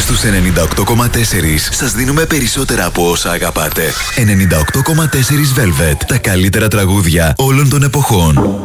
Στους 98,4 σας δίνουμε περισσότερα από όσα αγαπάτε. 98,4 Velvet. Τα καλύτερα τραγούδια όλων των εποχών.